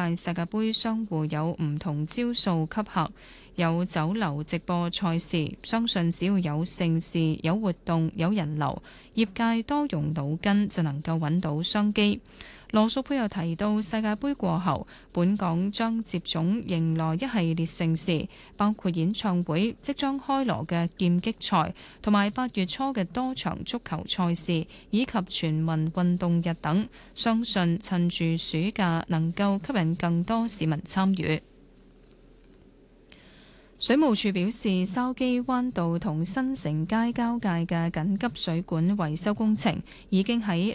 屆世界盃商戶有唔同招數吸客，有酒樓直播賽事，相信只要有盛事、有活動、有人流，業界多用腦筋就能夠揾到商機。羅淑佩又提到，世界盃過後，本港將接踵迎來一系列盛事，包括演唱會、即將開鑼嘅劍擊賽，同埋8月初嘅多場足球賽事，以及全民運動日等。相信趁住暑假能夠吸引更多市民參與。水務署表示，筲箕灣道同新城街交界嘅緊急水管維修工程已經喺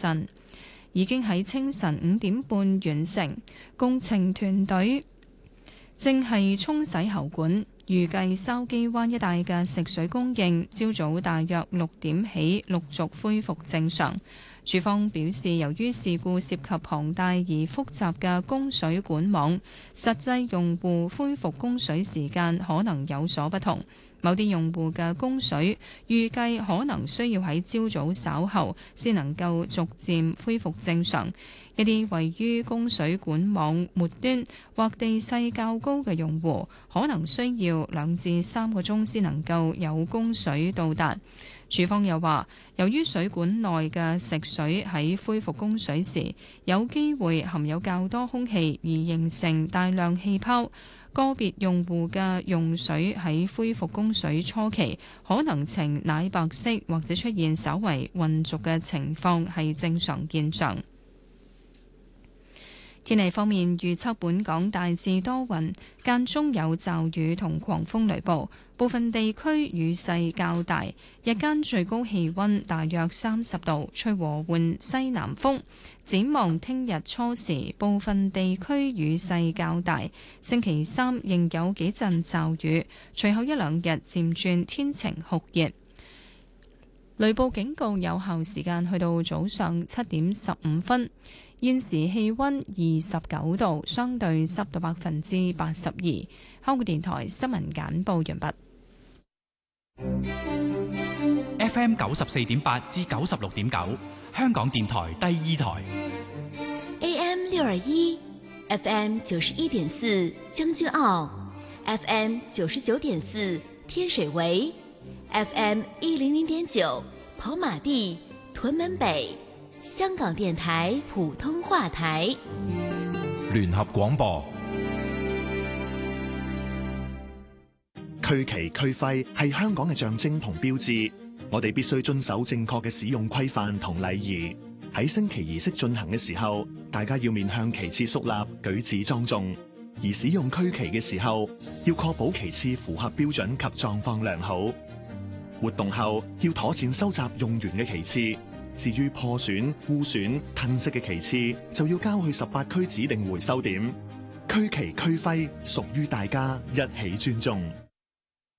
清晨5點半完成，工程團隊正係沖洗喉管，預計筲箕灣一帶嘅食水供應朝早大約6點起陸續恢復正常。署方表示，由於事故涉及龐大而複雜嘅供水管網，實際用戶恢復供水時間可能有所不同。某啲用戶嘅供水預計可能需要喺朝早稍後先能夠逐漸恢復正常。一啲位於供水管網末端或地勢較高嘅用戶，可能需要2至3個鐘先能夠有供水到達。署方又話，由於水管內嘅食水喺恢復供水時有機會含有較多空氣而形成大量氣泡，個別用戶嘅用水喺恢復供水初期可能呈奶白色或者出現稍為混濁嘅情況，係正常現象。天氣方面，預測本港大致多雲，間中有驟雨同狂風雷暴，部分地區雨勢較大。日間最高氣溫大約30度，吹和緩西南風。展望聽日初時，部分地區雨勢較大。星期三仍有幾陣驟雨，隨後1-2日漸轉天晴酷熱。雷暴警告有效時間去到早上7點15分。現時氣溫29度，相對濕度82%。香港電台新聞簡報完畢。FM 94.8至96.9，香港電台第2台。 AM 621 FM 91.4將軍澳 FM 99.4天水圍 FM 100.9跑馬地屯門北，香港電台普通話台。 聯合廣播。 區旗區徽係香港嘅象徵同標誌，我哋必須遵守正確嘅使用規範同禮儀。喺升旗儀式進行嘅時候，大家要面向旗幟肅立，舉止莊重；而使用區旗嘅時候，要確保旗幟符合標準及狀況良好。活動後要妥善收集用完嘅旗幟，至於破損、污損、褪色嘅旗幟，就要交去18區指定回收點。區旗區徽屬於大家，一起尊重。